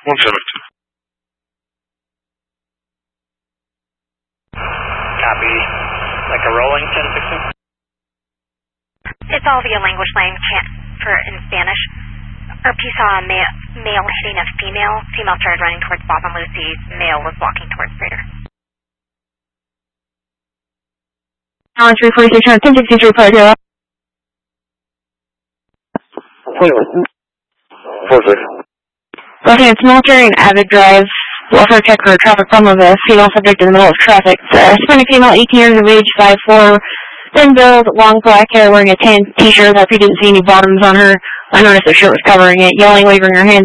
172. Copy. Like a rolling 10-16? It's all via language line in Spanish. RP saw a male hitting a female. Female started running towards Bob and Lucy. Male was walking towards Prater. Alan 346, 1062 report 0. 46. Okay, it's Military and Avid Drive. Welfare check for a traffic problem of a female subject in the middle of traffic. Hispanic female, 18 years of age, 5'4", thin build, long black hair, wearing a tan t-shirt. If you didn't see any bottoms on her, I noticed her shirt was covering it. Yelling, waving her hands